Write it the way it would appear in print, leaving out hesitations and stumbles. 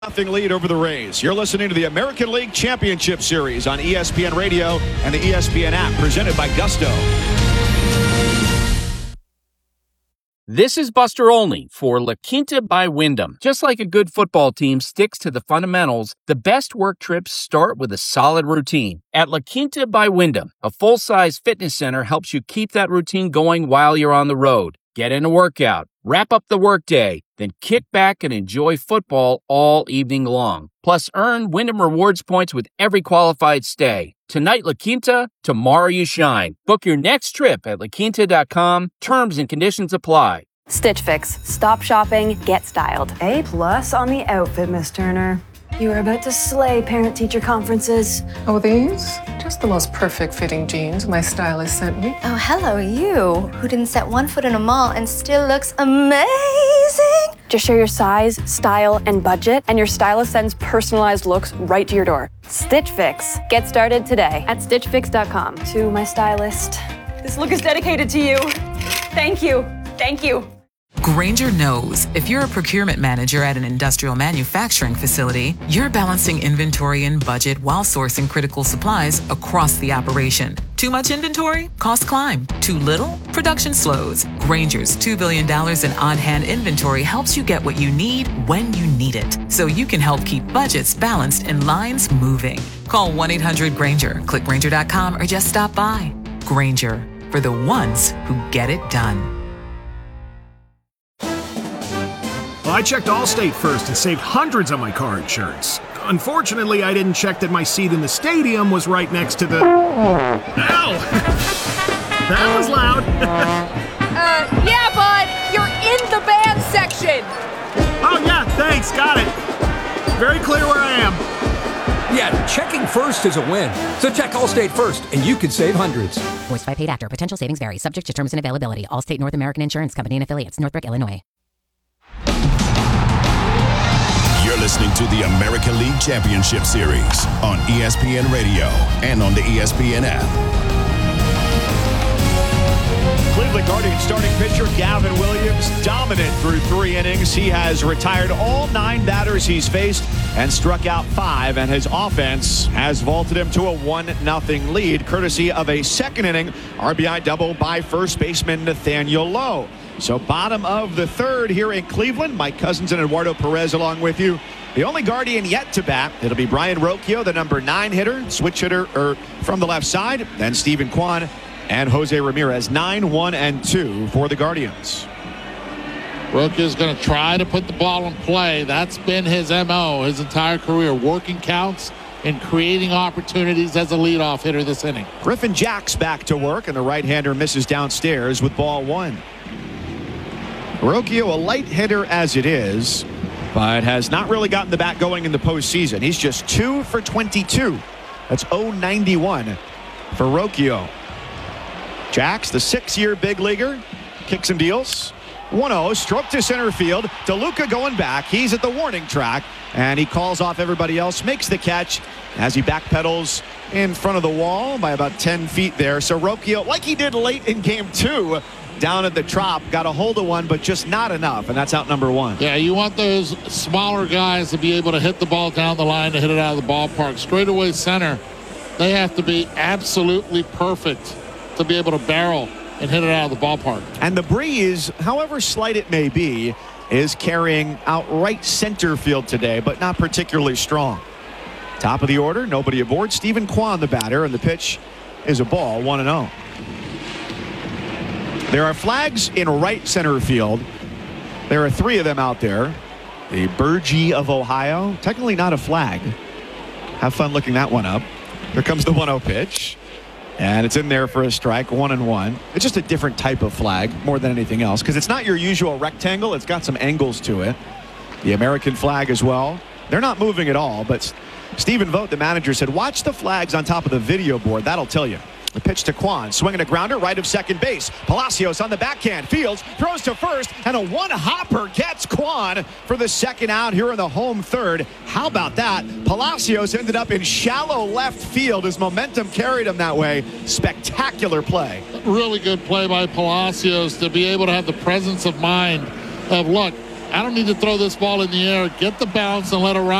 Nothing lead over the Rays. You're listening to the American League Championship Series on ESPN Radio and the ESPN app, presented by Gusto. This is Buster Olney for La Quinta by Wyndham. Just like a good football team sticks to the fundamentals, the best work trips start with a solid routine. At La Quinta by Wyndham, a full-size fitness center helps you keep that routine going while you're on the road. Get in a workout, wrap up the workday, then kick back and enjoy football all evening long. Plus, earn Wyndham Rewards points with every qualified stay. Tonight, La Quinta, tomorrow you shine. Book your next trip at laquinta.com. Terms and conditions apply. Stitch Fix. Stop shopping, get styled. A+ on the outfit, Miss Turner. You are about to slay parent-teacher conferences. Oh, these? Just the most perfect fitting jeans my stylist sent me. Oh, hello, you, who didn't set one foot in a mall and still looks amazing. Just share your size, style, and budget, and your stylist sends personalized looks right to your door. Stitch Fix. Get started today at stitchfix.com. To my stylist, this look is dedicated to you. Thank you. Thank you. Grainger knows if you're a procurement manager at an industrial manufacturing facility, you're balancing inventory and budget while sourcing critical supplies across the operation. Too much inventory? Costs climb. Too little? Production slows. Grainger's $2 billion in on-hand inventory helps you get what you need when you need it, so you can help keep budgets balanced and lines moving. Call 1-800-GRAINGER, click Grainger.com, or just stop by. Grainger, for the ones who get it done. I checked Allstate first and saved hundreds on my car insurance. Unfortunately, I didn't check that my seat in the stadium was right next to the... Ow! That was loud. Yeah, bud, you're in the band section. Oh, yeah, thanks, got it. Very clear where I am. Yeah, checking first is a win. So check Allstate first, and you could save hundreds. Voiced by paid actor. Potential savings vary. Subject to terms and availability. Allstate North American Insurance Company and Affiliates. Northbrook, Illinois. You're listening to the American League Championship Series on ESPN Radio and on the ESPN app. Cleveland Guardians starting pitcher Gavin Williams, dominant through 3 innings. He has retired all 9 batters he's faced and struck out 5, and his offense has vaulted him to a 1-0 lead, courtesy of a second inning RBI double by first baseman Nathaniel Lowe. So bottom of the 3rd here in Cleveland. Mike Cousins and Eduardo Perez along with you. The only Guardian yet to bat, it'll be Brian Rocchio, the number 9 hitter, switch hitter from the left side. Then Steven Kwan and Jose Ramirez, 9-1-2 for the Guardians. Rocchio's going to try to put the ball in play. That's been his MO his entire career, working counts and creating opportunities as a leadoff hitter this inning. Griffin Jax back to work, and the right-hander misses downstairs with ball 1. Rocchio, a light hitter as it is, but has not really gotten the bat going in the postseason. He's just 2 for 22. That's 0.91 for Rocchio. Jax, the 6-year big leaguer, kicks and deals. 1-0, stroke to center field. DeLuca going back. He's at the warning track, and he calls off everybody else, makes the catch as he backpedals in front of the wall by about 10 feet there. So Rocchio, like he did late in game 2, down at the Trop, got a hold of one, but just not enough, and that's out number 1. Yeah, you want those smaller guys to be able to hit the ball down the line to hit it out of the ballpark. Straightaway center, they have to be absolutely perfect to be able to barrel and hit it out of the ballpark. And the breeze, however slight it may be, is carrying out right center field today, but not particularly strong. Top of the order, nobody aboard. Steven Kwan, the batter, and the pitch is a ball, 1-0. There are flags in right center field. There are 3 of them out there. The Burgee of Ohio, technically not a flag. Have fun looking that one up. Here comes the 1-0 pitch. And it's in there for a strike, 1-1. It's just a different type of flag more than anything else, because it's not your usual rectangle. It's got some angles to it. The American flag as well. They're not moving at all, but Stephen Vogt, the manager, said, watch the flags on top of the video board. That'll tell you. The pitch to Kwan, swinging a grounder right of second base. Palacios on the backhand. Fields throws to first, and a one-hopper gets Kwan for the second out here in the home 3rd. How about that? Palacios ended up in shallow left field as momentum carried him that way. Spectacular play. Really good play by Palacios to be able to have the presence of mind of, look, I don't need to throw this ball in the air. Get the bounce and let it ride.